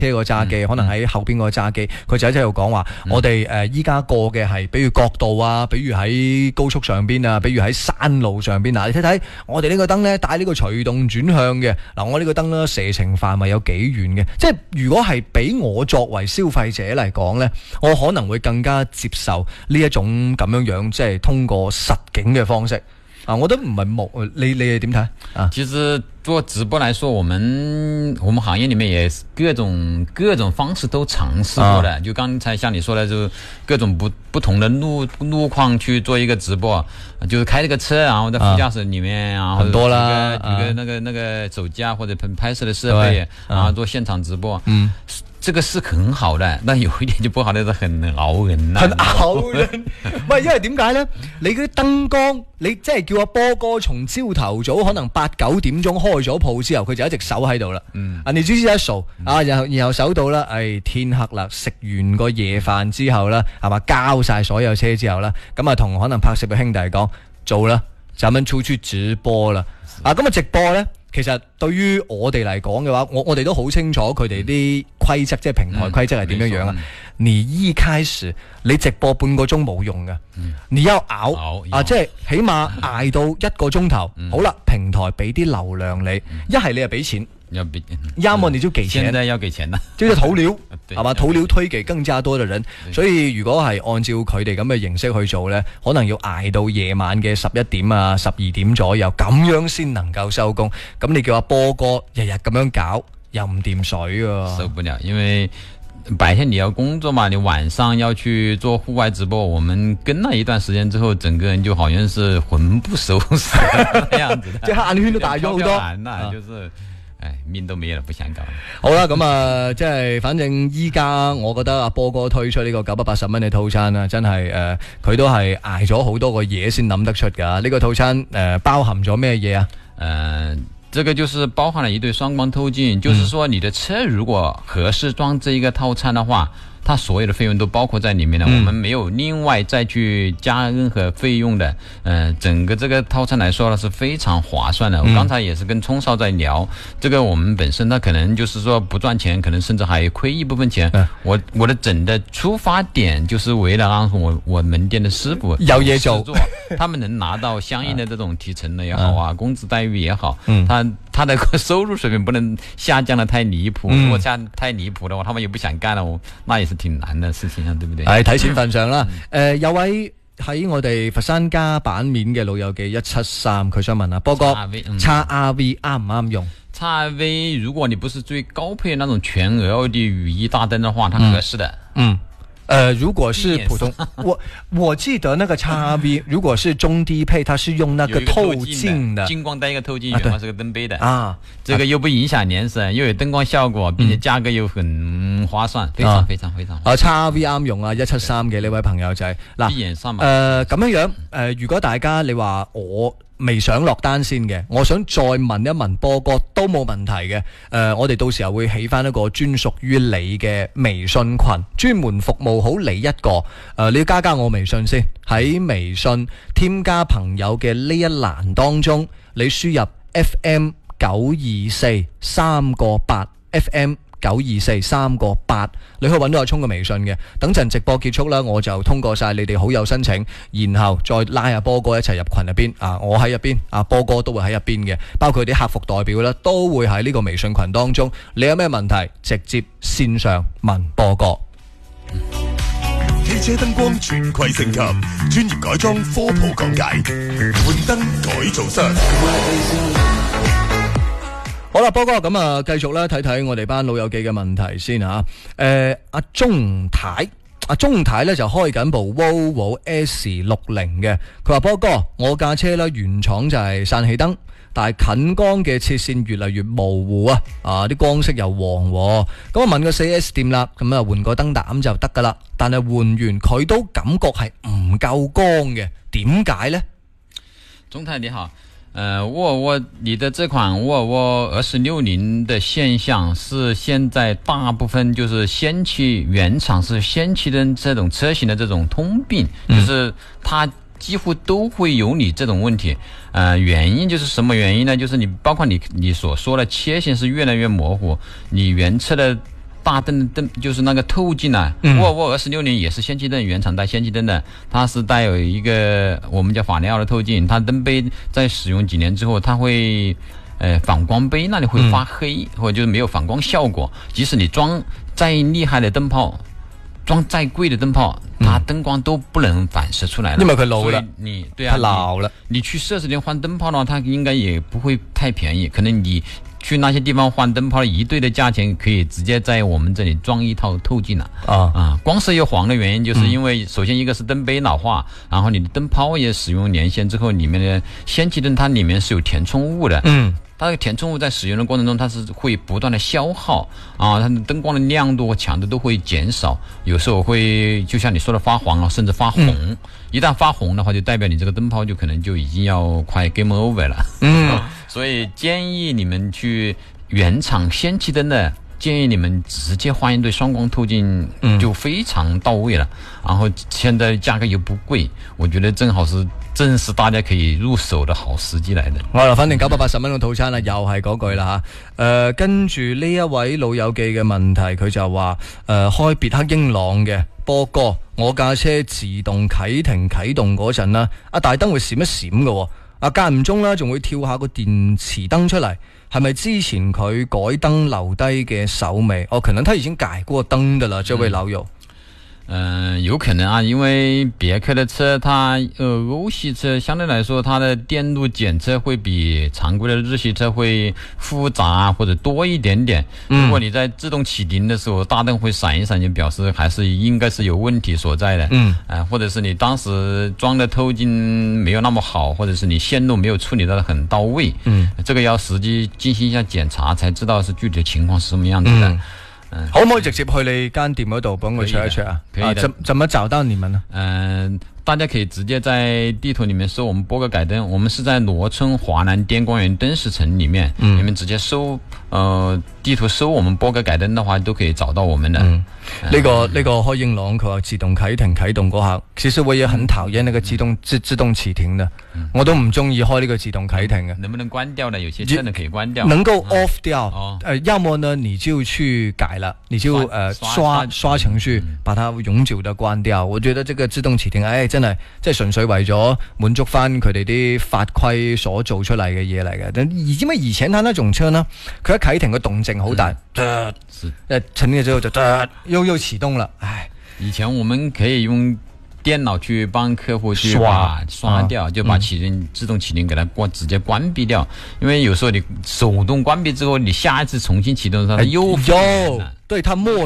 車個揸機，可能喺後邊個揸機，佢就喺度講話，我哋依家過嘅係，比如國道啊，比如喺高速上邊啊，比如喺山路上邊啊，你睇睇我哋呢個燈呢，帶呢個隨動轉向嘅，嗱我呢個燈呢，射程範圍有幾遠嘅，即係如果係俾我作為消費者嚟講呢，我可能會更加接受呢一種咁樣即係通過實景嘅方式。啊，我都唔係冇，你點睇啊？ 其實做直播來說，我們行業裡面也各種方式都嘗試過的。就剛才像你說的，就各種不同的路況去做一個直播，就是開這個車，然後在副駕駛裡面，然後很多啦， 舉個那個手機啊或者拍攝的設備，然後做現場直播。這個是很好的，但有一點就不好的是很熬人啦。 很熬人，喂，因為點解呢？你嗰啲燈光，你即係叫阿波哥從朝頭早可能8、9點鐘開咗鋪之後，佢就一直守喺度啦。你知一數啊，然後守到啦，天黑啦，食完個夜飯之後啦，係嘛，交晒所有車之後啦，咁啊同可能拍攝嘅兄弟講做啦，咱們出去直播啦。咁啊直播呢？其實對於我哋嚟講嘅話，我哋都好清楚佢哋啲規則，即係平台規則係點樣樣啊。你一開始你直播半個鐘冇用嘅，你要熬即係起碼捱到1個鐘頭。好啦，平台俾啲流量你，一係你就俾錢。要麼你就給錢， 現在要給錢啦， 就是投流，係嘛？投流推給更加多嘅人。所以如果係按照佢哋咁嘅形式去做呢，可能要捱到夜晚嘅11點啊、12點左右，咁樣先能夠收工。咁你叫阿波哥日日咁樣搞，又唔掂水喎。 受不了，因為白天你要工作嘛，你晚上要去做戶外直播，我們跟了一段時間之後，整個人就好像是魂不守舍那樣子的， 即係眼圈都大咗好多， 就是面都沒了，不想搞。 好啦，咁啊，即係反正依家我覺得阿波哥推出呢個980蚊嘅套餐啊，真係佢都係捱咗好多個嘢先諗得出㗎。呢個套餐包含咗咩嘢啊？ 這個就是包含了一對雙光透鏡，就是說你的車如果合適裝這一個套餐的話，它所有的費用都包括在裡面的，我們沒有另外再去加任何費用的。整個這個套餐來說呢是非常划算的。我剛才也是跟聰少在聊，這個我們本身它可能就是說不賺錢，可能甚至還虧一部分錢。我的整的出發點就是為了讓我門店的師傅有嘢做，他們能拿到相應的這種提成的也好啊，工資待遇也好，他的收入水平不能下降得太離譜。如果下太離譜的話，他們也不想幹了，那也是挺難的事情啊，對不對？ 係睇錢份上啦。有位喺我哋佛山家版面嘅老友記173，佢想問啊，波哥，XRV 啱唔啱用 ？XRV 如果你不是最高配那種全 LED 雨衣大燈的話，它合適的。 如果是普通，我記得那個XRV 如果是中低配，它是用那個透鏡的， 金光帶一個透鏡源嘛，是個燈杯的啊，這個又不影響年色，又有燈光效果，並且價格又很划算，非常非常非常。 XRV 啱用啊，173嘅呢位朋友仔嗱，咁樣如果大家你話我未想落單先嘅，我想再問一問波哥都冇問題嘅。我哋到時候會起翻一個專屬於你嘅微信群，專門服務好你一個。你要加我微信先，喺微信添加朋友嘅呢一欄當中，你輸入 FM924 3個8 FM924 3個8，你可以揾到阿聰嘅微信嘅。等陣直播結束啦，我就通過晒你哋好友申請，然後再拉阿波哥一齊入群入邊啊！我喺入邊，阿波哥都會喺入邊嘅，包括啲客服代表啦，都會喺呢個微信群當中。你有咩問題，直接線上問波哥。 汽車燈光全櫃升級，專業改裝科普講解，換燈改造室。 好啦，波哥，咁啊，繼續咧睇睇我哋班老友記嘅問題先吓。阿鐘太咧就開緊部 Volvo S60 嘅，佢話波哥，我架車咧原廠就係樊氣燈，但係近光嘅切線越嚟越模糊啊，啲光色又黃，咁我問個 4S 店啦，咁啊換個燈膽就得噶啦，但係換完佢都感覺係唔夠光嘅，點解呢？ 鐘太你好。你的這款沃爾沃2060的現象是現在大部分就是氙氣原廠是氙氣的這種車型的這種通病，就是它幾乎都會有你這種問題。原因就是什麼原因呢？就是包括你所說的切線是越來越模糊，你原車的大灯就是那个透镜啊，沃尔沃26年也是氙气灯，原厂带氙气灯的，它是带有一个我们叫法尼奥的透镜，它灯杯在使用几年之后，它会反光杯那里会发黑，或者就是没有反光效果，即使你装再厉害的灯泡，装再贵的灯泡，它灯光都不能反射出来了， 因为它老了， 对啊， 它老了， 你去4S店换灯泡的话，它应该也不会太便宜，可能你去那些地方换灯泡一对的价钱，可以直接在我们这里装一套透镜了光是有黄的原因，就是因为首先一个是灯杯老化，然后你的灯泡也使用年限之后，里面的氙气灯它里面是有填充物的，它的填充物在使用的过程中，它是会不断的消耗它的灯光的亮度和强度都会减少，有时候会就像你说的发黄甚至发红。一旦发红的话，就代表你这个灯泡就可能就已经要快 game over 了。所以建议你们去原厂氙气灯的，建议你们直接换一对双光透镜就非常到位了。然后现在价格又不贵，我觉得正是大家可以入手的好時機嚟嘅。 好啦，反正980蚊嘅套餐啦，又係嗰句啦吓。跟住呢一位老友記嘅問題，佢就話開別克英朗嘅波哥，我架車自動啟停啟動嗰陣啦，大燈會閃一閃嘅喎，間唔中啦仲會跳下個電池燈出嚟，係咪之前佢改燈留低嘅手尾？可能他已經改過燈的了，這位老友。 有可能啊，因为别克的车它欧系车相对来说它的电路检测会比常规的日系车会复杂或者多一点点。如果你在自动启停的时候大灯会闪一闪，就表示还是应该是有问题所在的。或者是你当时装的透镜没有那么好，或者是你线路没有处理到很到位。这个要实际进行一下检查才知道是具体的情况是什么样子的。 可唔可以直接去你間店嗰度幫佢 check 一 check 啊？ 可以的。 怎麼找到你們呢？ 大家可以直接在地图里面搜我们波哥改灯，我们是在罗村华南滇光园灯饰城里面，你们直接搜地圖搜我們波哥改燈的話，都可以找到我們的。 呢個開英朗佢話自動啟停啟動嗰下，其實我也很討厭那個自動啟停的，我都唔中意開呢個自動啟停嘅。 能不能關掉呢？有些真的可以關掉。 能夠 off 掉，要麼呢你就去改了，你就刷程序把它永久的關掉。我覺得這個自動啟停，真係即係純粹為咗滿足翻佢哋啲法規所做出嚟嘅嘢嚟嘅。因為以前他那種車呢，佢一啟停個動靜好大，成年之後就又啟動了。 以前我們可以用電腦去幫客戶去刷掉，就把自動啟停給它直接關閉掉。因為有時候你手動關閉之後，你下一次重新啟動的時候，它又對它默